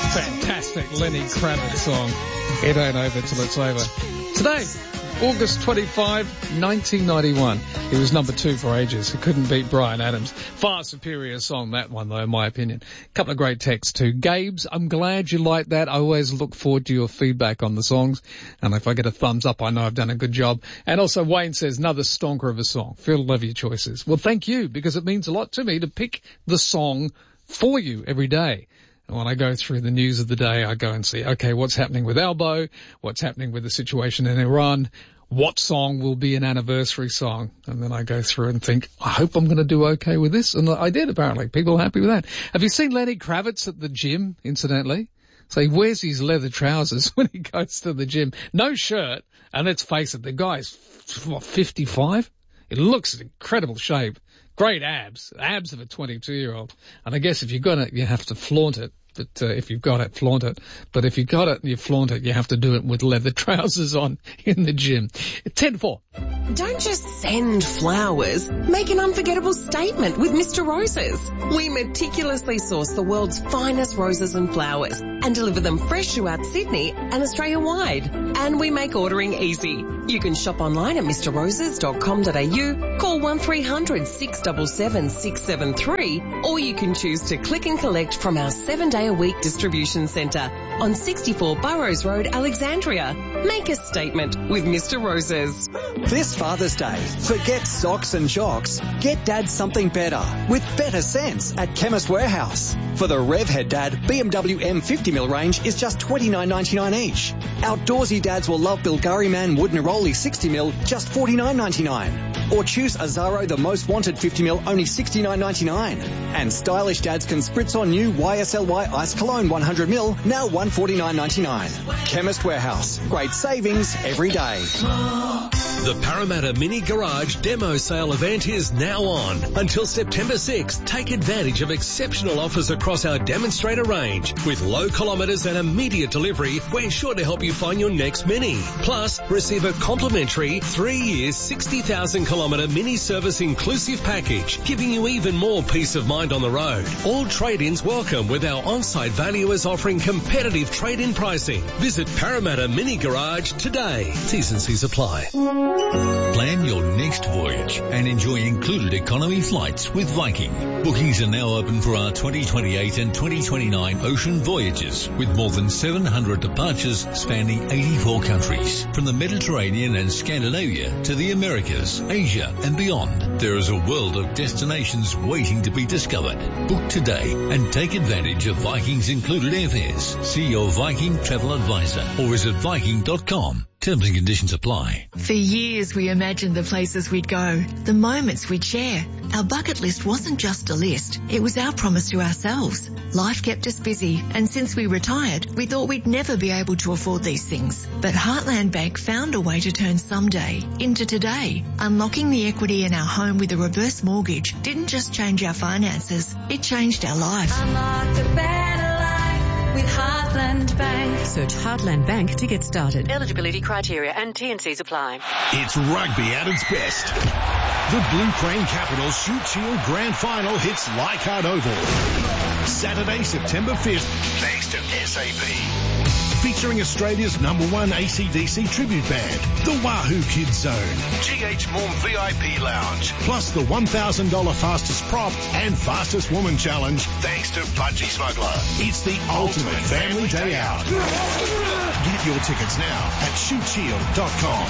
Fantastic Lenny Kravitz song. It ain't over till it's over. Today, August 25, 1991. He was number 2 for ages. He couldn't beat Bryan Adams. Far superior song, that one though, in my opinion. Couple of great texts too. Gabes, I'm glad you like that. I always look forward to your feedback on the songs. And if I get a thumbs up, I know I've done a good job. And also Wayne says, another stonker of a song. Phil, love your choices. Well, thank you, because it means a lot to me to pick the song for you every day. And when I go through the news of the day, I go and see, okay, what's happening with Albo? What's happening with the situation in Iran? What song will be an anniversary song? And then I go through and think, I hope I'm going to do okay with this. And I did, apparently. People are happy with that. Have you seen Lenny Kravitz at the gym, incidentally? So he wears his leather trousers when he goes to the gym. No shirt. And let's face it, the guy's, 55? It looks in incredible shape. Great abs of a 22-year-old. And I guess if you've got it, you have to flaunt it. But if you've got it, flaunt it. But if you've got it and you flaunt it, you have to do it with leather trousers on in the gym. 10-4. Don't just send flowers. Make an unforgettable statement with Mr. Roses. We meticulously source the world's finest roses and flowers and deliver them fresh throughout Sydney and Australia-wide. And we make ordering easy. You can shop online at mrroses.com.au, call 1300 677 673, or you can choose to click and collect from our 7-day-a-week distribution centre on 64 Burrows Road, Alexandria. Make a statement with Mr. Roses. This Father's Day, forget socks and jocks. Get Dad something better with better sense at Chemist Warehouse. For the Revhead Dad, BMW M50mm range is just $29.99 each. Outdoorsy dads will love Bilgari Man Wood Neroli 60mm, just $49.99. Or choose Azaro the Most Wanted 50mm, only $69.99. And stylish dads can spritz on new YSLY Ice Cologne 100ml, now $149.99. Chemist Warehouse. Great savings every day. The Parramatta Mini Garage Demo Sale event is now on. Until September 6th, take advantage of exceptional offers across our demonstrator range. With low kilometres and immediate delivery, we're sure to help you find your next Mini. Plus, receive a complimentary 3 years, 60,000 kilometre Mini service inclusive package, giving you even more peace of mind on the road. All trade-ins welcome, with our on-site valuers offering competitive trade-in pricing. Visit Parramatta Mini Garage today. T's and C's apply. Plan your next voyage and enjoy included economy flights with Viking. Bookings are now open for our 2028 and 2029 ocean voyages, with more than 700 departures spanning 84 countries. From the Mediterranean and Scandinavia to the Americas, Asia and beyond, there is a world of destinations waiting to be discovered. Book today and take advantage of Viking's included airfares. See your Viking travel advisor or visit Viking.com. Terms and conditions apply. For years we imagined the places we'd go, the moments we'd share. Our bucket list wasn't just a list, it was our promise to ourselves. Life kept us busy, and since we retired, we thought we'd never be able to afford these things. But Heartland Bank found a way to turn someday into today. Unlocking the equity in our home with a reverse mortgage didn't just change our finances, it changed our life. Unlock the better life with Heartland Bank. Search Heartland Bank to get started. Eligibility criteria and T&Cs apply. It's rugby at its best. The Blue Crane Capitals Shoot Shield Grand Final hits Leichhardt Oval. Saturday, September 5th, thanks to SAP. Featuring Australia's #1 AC/DC tribute band, the Wahoo Kids Zone, GH Morm VIP Lounge, plus the $1,000 fastest prop and fastest woman challenge, thanks to Pudgy Smuggler. It's the ultimate family day out. Get your tickets now at shootshield.com.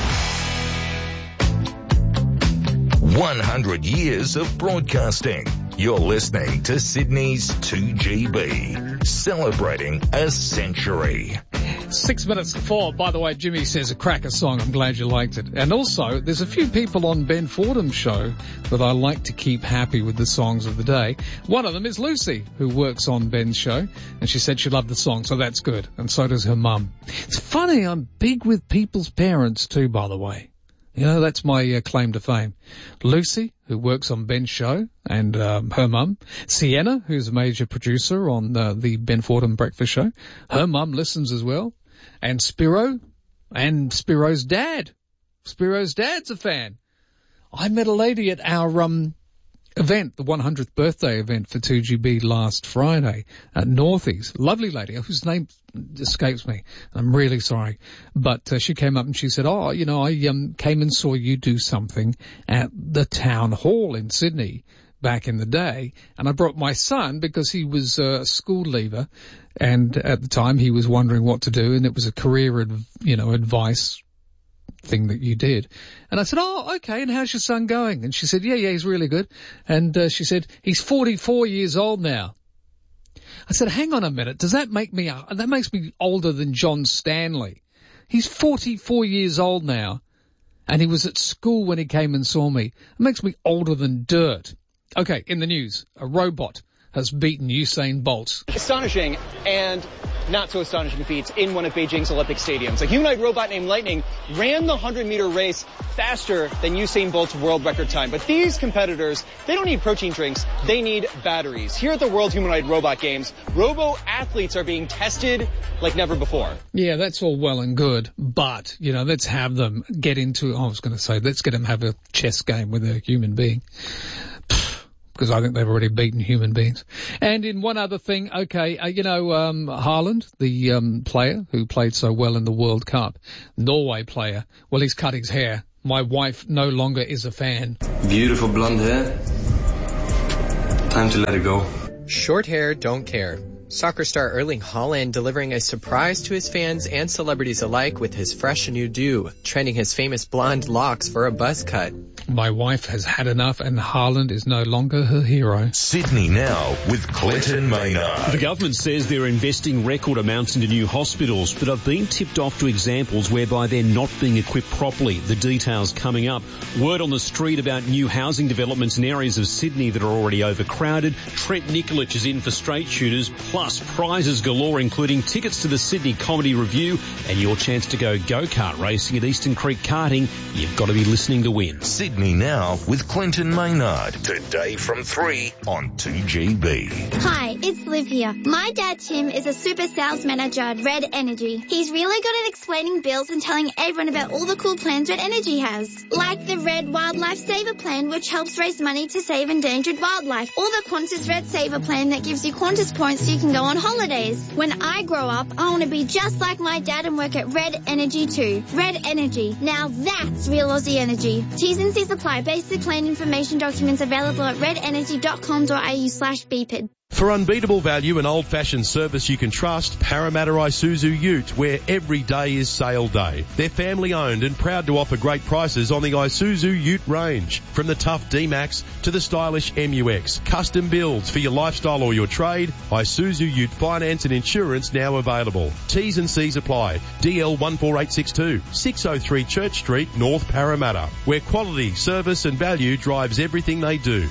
100 years of broadcasting. You're listening to Sydney's 2GB, celebrating a century. 6 minutes to 4. By the way, Jimmy says a cracker song. I'm glad you liked it. And also, there's a few people on Ben Fordham's show that I like to keep happy with the songs of the day. One of them is Lucy, who works on Ben's show, and she said she loved the song, so that's good. And so does her mum. It's funny, I'm big with people's parents too, by the way. You know, that's my claim to fame. Lucy, who works on Ben's show, and her mum. Sienna, who's a major producer on the Ben Fordham Breakfast Show. Her mum listens as well. And Spiro, and Spiro's dad. Spiro's dad's a fan. I met a lady at our event, the 100th birthday event for 2GB last Friday at Northies. Lovely lady whose name escapes me. I'm really sorry. But she came up and she said, I came and saw you do something at the town hall in Sydney back in the day, and I brought my son because he was a school leaver, and at the time he was wondering what to do, and it was a career advice thing that you did. And I said, okay, and how's your son going? And she said, yeah, he's really good. And she said, he's 44 years old now. I said, hang on a minute, that makes me older than John Stanley. He's 44 years old now, and he was at school when he came and saw me. It makes me older than dirt. Okay, in the news, a robot has beaten Usain Bolt. Astonishing and not so astonishing feats in one of Beijing's Olympic stadiums. A humanoid robot named Lightning ran the 100-meter race faster than Usain Bolt's world record time. But these competitors, they don't need protein drinks, they need batteries. Here at the World Humanoid Robot Games, robo-athletes are being tested like never before. Yeah, that's all well and good, but, let's have them get into, let's get them have a chess game with a human being. Because I think they've already beaten human beings. And in one other thing, Haaland, the player who played so well in the World Cup, Norway player, well, he's cut his hair. My wife no longer is a fan. Beautiful blonde hair. Time to let it go. Short hair don't care. Soccer star Erling Haaland delivering a surprise to his fans and celebrities alike with his fresh new do, trending his famous blonde locks for a buzz cut. My wife has had enough and Haaland is no longer her hero. Sydney Now with Clinton Maynard. The government says they're investing record amounts into new hospitals, but I've been tipped off to examples whereby they're not being equipped properly. The details coming up. Word on the street about new housing developments in areas of Sydney that are already overcrowded. Trent Nikolic is in for straight shooters, plus prizes galore, including tickets to the Sydney Comedy Review and your chance to go go-kart racing at Eastern Creek Karting. You've got to be listening to win. Sydney Now with Clinton Maynard. Today from 3 on 2GB. Hi, it's Liv here. My dad Tim is a super sales manager at Red Energy. He's really good at explaining bills and telling everyone about all the cool plans Red Energy has. Like the Red Wildlife Saver Plan, which helps raise money to save endangered wildlife. Or the Qantas Red Saver Plan that gives you Qantas points so you can go on holidays. When I grow up, I want to be just like my dad and work at Red Energy too. Red Energy. Now that's real Aussie energy. T's and C's apply. Basic plan information documents available at redenergy.com.au/BPID. For unbeatable value and old-fashioned service you can trust, Parramatta Isuzu Ute, where every day is sale day. They're family-owned and proud to offer great prices on the Isuzu Ute range. From the tough D-Max to the stylish MUX. Custom builds for your lifestyle or your trade. Isuzu Ute finance and insurance now available. T's and C's apply. DL 14862, 603 Church Street, North Parramatta, where quality, service and value drives everything they do.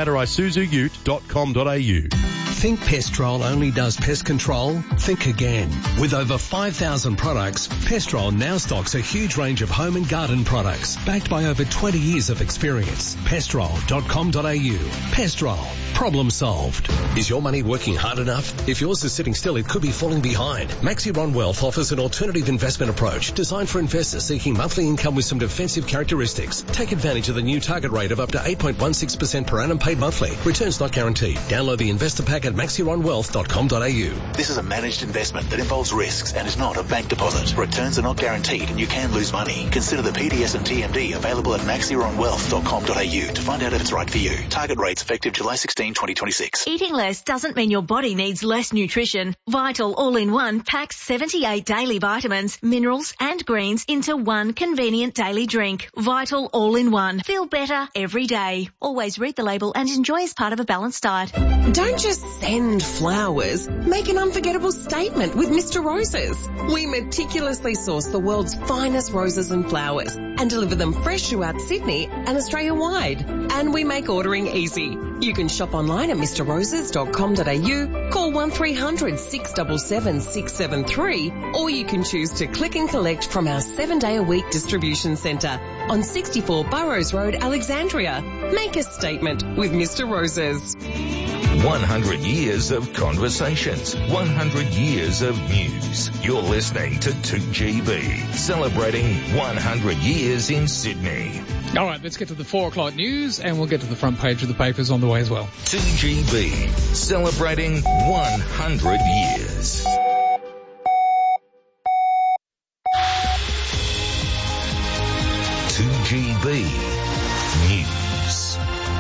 ParramattaIsuzuUte.com.au. Think Pestrol only does pest control? Think again. With over 5,000 products, Pestrol now stocks a huge range of home and garden products, backed by over 20 years of experience. Pestrol.com.au. Pestrol. Problem solved. Is your money working hard enough? If yours is sitting still, it could be falling behind. Maxiron Wealth offers an alternative investment approach designed for investors seeking monthly income with some defensive characteristics. Take advantage of the new target rate of up to 8.16% per annum paid monthly. Returns not guaranteed. Download the investor pack at maxironwealth.com.au. This is a managed investment that involves risks and is not a bank deposit. Returns are not guaranteed and you can lose money. Consider the PDS and TMD available at maxironwealth.com.au to find out if it's right for you. Target rates effective July 16, 2026. Eating less doesn't mean your body needs less nutrition. Vital All-in-One packs 78 daily vitamins, minerals and greens into one convenient daily drink. Vital All-in-One. Feel better every day. Always read the label and enjoy as part of a balanced diet. Don't just send flowers. Make an unforgettable statement with Mr. Roses. We meticulously source the world's finest roses and flowers and deliver them fresh throughout Sydney and Australia-wide. And we make ordering easy. You can shop online at mrroses.com.au, call 1300 677 673, or you can choose to click and collect from our 7-day-a-week distribution centre on 64 Burrows Road, Alexandria. Make a statement with Mr. Roses. 100 years of conversations, 100 years of news. You're listening to 2GB, celebrating 100 years in Sydney. All right, let's get to the 4 o'clock news, and we'll get to the front page of the papers on the way as well. 2GB, celebrating 100 years. News.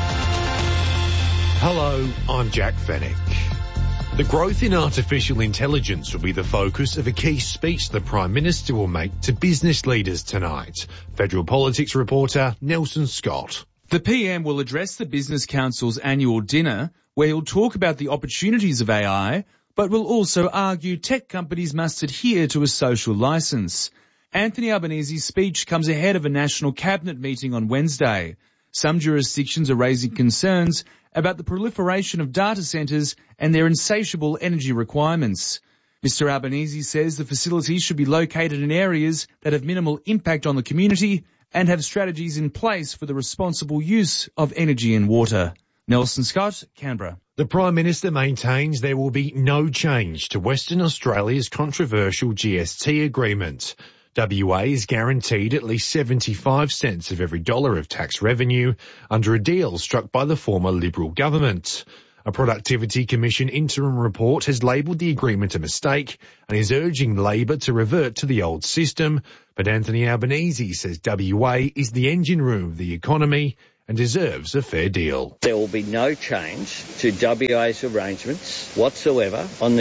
Hello, I'm Jack Fennick. The growth in artificial intelligence will be the focus of a key speech the Prime Minister will make to business leaders tonight. Federal Politics reporter Nelson Scott. The PM will address the Business Council's annual dinner, where he'll talk about the opportunities of AI, but will also argue tech companies must adhere to a social licence. Anthony Albanese's speech comes ahead of a national cabinet meeting on Wednesday. Some jurisdictions are raising concerns about the proliferation of data centres and their insatiable energy requirements. Mr. Albanese says the facilities should be located in areas that have minimal impact on the community and have strategies in place for the responsible use of energy and water. Nelson Scott, Canberra. The Prime Minister maintains there will be no change to Western Australia's controversial GST agreement. WA is guaranteed at least 75 cents of every dollar of tax revenue under a deal struck by the former Liberal government. A Productivity Commission interim report has labelled the agreement a mistake and is urging Labor to revert to the old system. But Anthony Albanese says WA is the engine room of the economy and deserves a fair deal. There will be no change to WA's arrangements whatsoever on the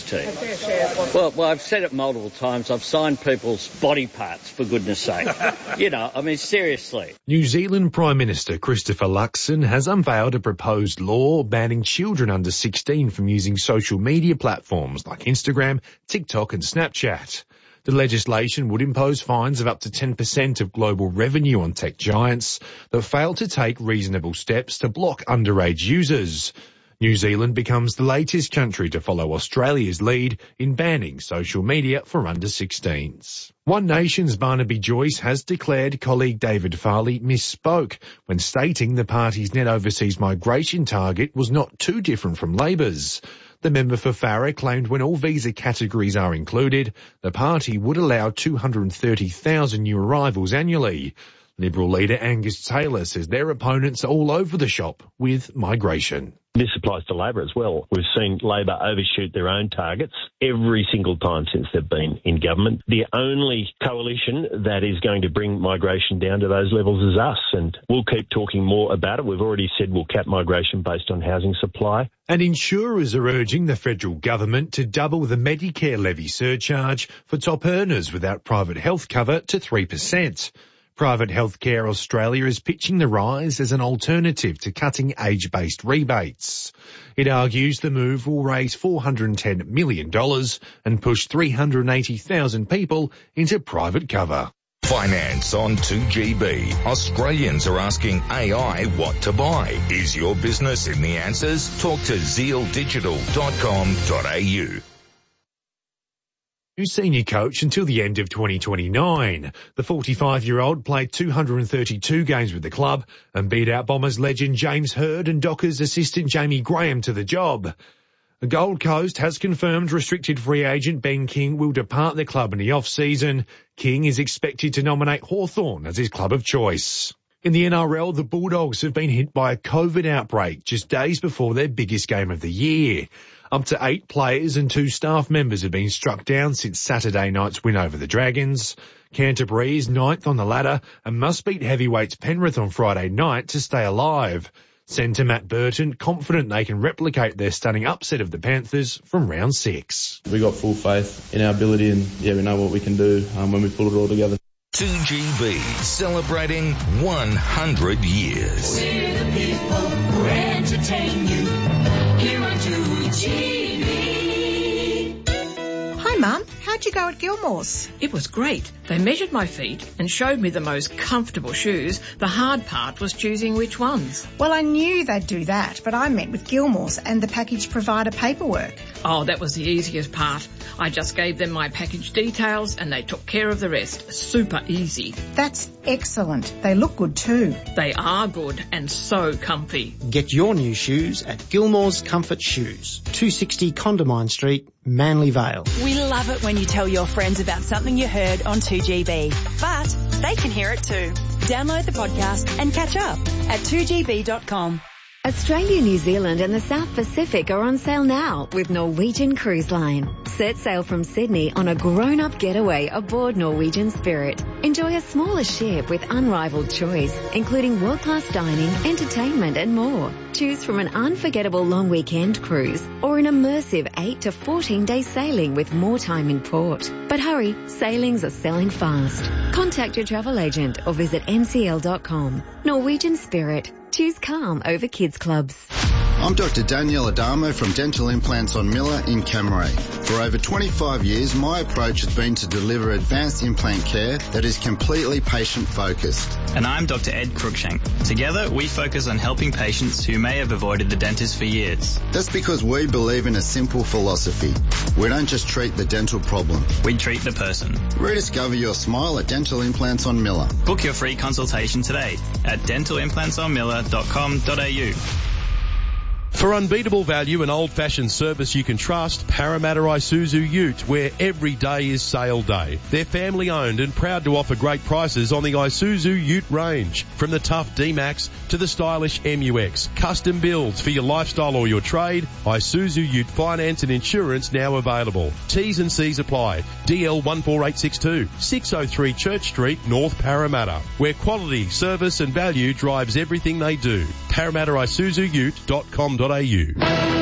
GST. Well, I've said it multiple times. I've signed people's body parts, for goodness sake. Seriously. New Zealand Prime Minister Christopher Luxon has unveiled a proposed law banning children under 16 from using social media platforms like Instagram, TikTok and Snapchat. The legislation would impose fines of up to 10% of global revenue on tech giants that fail to take reasonable steps to block underage users. New Zealand becomes the latest country to follow Australia's lead in banning social media for under 16s. One Nation's Barnaby Joyce has declared colleague David Farley misspoke when stating the party's net overseas migration target was not too different from Labor's. The member for Farrer claimed when all visa categories are included, the party would allow 230,000 new arrivals annually. Liberal leader Angus Taylor says their opponents are all over the shop with migration. This applies to Labor as well. We've seen Labor overshoot their own targets every single time since they've been in government. The only coalition that is going to bring migration down to those levels is us, and we'll keep talking more about it. We've already said we'll cap migration based on housing supply. And insurers are urging the federal government to double the Medicare levy surcharge for top earners without private health cover to 3%. Private Healthcare Australia is pitching the rise as an alternative to cutting age-based rebates. It argues the move will raise $410 million and push 380,000 people into private cover. Finance on 2GB. Australians are asking AI what to buy. Is your business in the answers? Talk to zealdigital.com.au. New senior coach until the end of 2029. The 45-year-old played 232 games with the club and beat out Bombers legend James Hird and Dockers assistant Jamie Graham to the job. The Gold Coast has confirmed restricted free agent Ben King will depart the club in the off-season. King is expected to nominate Hawthorn as his club of choice. In the NRL, the Bulldogs have been hit by a COVID outbreak just days before their biggest game of the year. Up to 8 players and 2 staff members have been struck down since Saturday night's win over the Dragons. Canterbury is 9th on the ladder and must beat heavyweights Penrith on Friday night to stay alive. Centre Matt Burton confident they can replicate their stunning upset of the Panthers from round 6. We got full faith in our ability and we know what we can do when we pull it all together. 2GB, celebrating 100 years. We're the people who entertain you here on 2GB. Hi Mum, how'd you go at Gilmore's? It was great. They measured my feet and showed me the most comfortable shoes. The hard part was choosing which ones. Well, I knew they'd do that, but I met with Gilmore's and the package provider paperwork. Oh, that was the easiest part. I just gave them my package details and they took care of the rest. Super easy. That's excellent. They look good too. They are good and so comfy. Get your new shoes at Gilmore's Comfort Shoes, 260 Condamine Street, Manly Vale. We love it when you tell your friends about something you heard on 2GB, but they can hear it too. Download the podcast and catch up at 2gb.com. Australia, New Zealand and the South Pacific are on sale now with Norwegian Cruise Line. Set sail from Sydney on a grown-up getaway aboard Norwegian Spirit. Enjoy a smaller ship with unrivaled choice, including world-class dining, entertainment and more. Choose from an unforgettable long weekend cruise or an immersive 8 to 14-day sailing with more time in port. But hurry, sailings are selling fast. Contact your travel agent or visit ncl.com. Norwegian Spirit. Choose calm over kids clubs. I'm Dr. Daniel Adamo from Dental Implants on Miller in Camaray. For over 25 years, my approach has been to deliver advanced implant care that is completely patient-focused. And I'm Dr. Ed Cruikshank. Together, we focus on helping patients who may have avoided the dentist for years. That's because we believe in a simple philosophy. We don't just treat the dental problem. We treat the person. Rediscover your smile at Dental Implants on Miller. Book your free consultation today at dentalimplantsonmiller.com.au. For unbeatable value and old-fashioned service you can trust, Parramatta Isuzu Ute, where every day is sale day. They're family-owned and proud to offer great prices on the Isuzu Ute range. From the tough D-Max to the stylish MUX. Custom builds for your lifestyle or your trade. Isuzu Ute finance and insurance now available. T's and C's apply. DL 14862, 603 Church Street, North Parramatta, where quality, service and value drives everything they do. ParramattaIsuzuUte.com.au.